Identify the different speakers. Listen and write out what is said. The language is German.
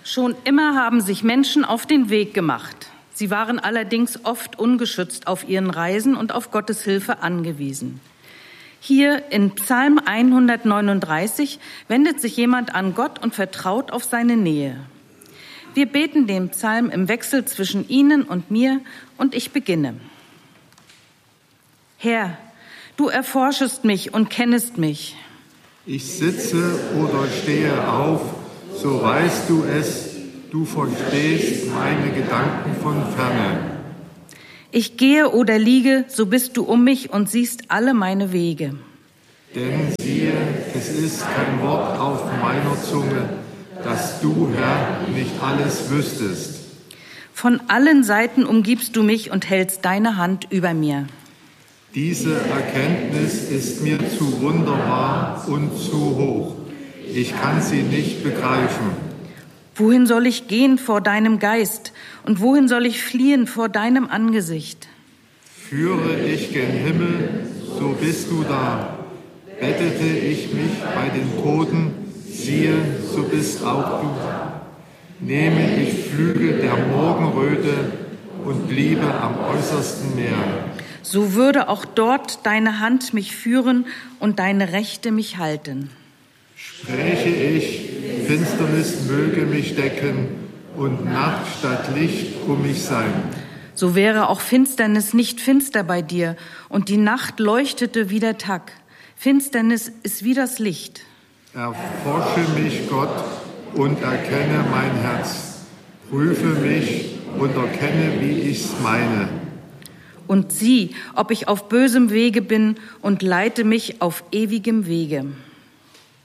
Speaker 1: Schon immer haben sich Menschen auf den Weg gemacht. Sie waren allerdings oft ungeschützt auf ihren Reisen und auf Gottes Hilfe angewiesen. Hier in Psalm 139 wendet sich jemand an Gott und vertraut auf seine Nähe. Wir beten den Psalm im Wechsel zwischen Ihnen und mir und ich beginne. Herr, du erforschest mich und kennest mich.
Speaker 2: Ich sitze oder stehe auf, so weißt du es, du verstehst meine Gedanken von ferne.
Speaker 1: Ich gehe oder liege, so bist du um mich und siehst alle meine Wege.
Speaker 2: Denn siehe, es ist kein Wort auf meiner Zunge, dass du, Herr, nicht alles wüsstest.
Speaker 1: Von allen Seiten umgibst du mich und hältst deine Hand über mir.
Speaker 2: Diese Erkenntnis ist mir zu wunderbar und zu hoch. Ich kann sie nicht begreifen.
Speaker 1: Wohin soll ich gehen vor deinem Geist und wohin soll ich fliehen vor deinem Angesicht?
Speaker 2: Führe ich gen Himmel, so bist du da. Bettete ich mich bei den Toten, siehe, so bist auch du da. Nehme ich Flügel der Morgenröte und bliebe am äußersten Meer.
Speaker 1: So würde auch dort deine Hand mich führen und deine Rechte mich halten.
Speaker 2: Spräche ich, Finsternis möge mich decken und Nacht statt Licht um mich sein.
Speaker 1: So wäre auch Finsternis nicht finster bei dir und die Nacht leuchtete wie der Tag. Finsternis ist wie das Licht.
Speaker 2: Erforsche mich, Gott, und erkenne mein Herz. Prüfe mich und erkenne, wie ich's meine.
Speaker 1: Und sieh, ob ich auf bösem Wege bin und leite mich auf ewigem Wege.